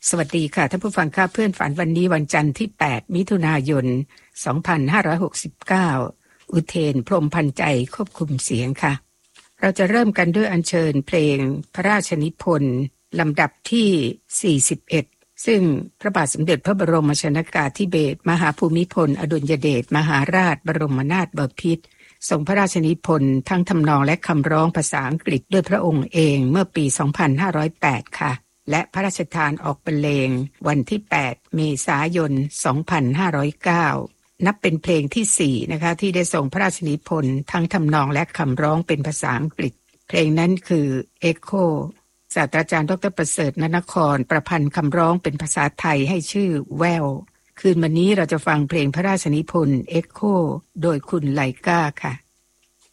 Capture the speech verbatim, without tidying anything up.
สวัสดีค่ะท่านผู้ฟังค่ะเพื่อนฝันวันนี้วันจันทร์ที่แปดมิถุนายนสองพันห้าร้อยหกสิบเก้าอุเทนพรหมพันใจควบคุมเสียงค่ะเราจะเริ่มกันด้วยอัญเชิญเพลงพระราชนิพนธ์ลำดับที่สี่สิบเอ็ดซึ่งพระบาทสมเด็จพระบรมชนกาธิเบศรมหาภูมิพลอดุลยเดชมหาราชบรมนาถบพิตรทรงพระราชนิพนธ์ทั้งทำนองและคำร้องภาษาอังกฤษด้วยพระองค์เองเมื่อปีสองพันห้าร้อยแปดค่ะและพระราชทานออกบรรเลงวันที่แปดเมษายนสองพันห้าร้อยเก้านับเป็นเพลงที่สี่นะคะที่ได้ทรงพระราชนิพนธ์ทั้งทำนองและคำร้องเป็นภาษาอังกฤษเพลงนั้นคือ Echo ศาสตราจารย์ดร.ประเสริฐ ณนครประพันธ์คำร้องเป็นภาษาไทยให้ชื่อแววคืนวันนี้เราจะฟังเพลงพระราชนิพนธ์ Echo โดยคุณไลก้าค่ะ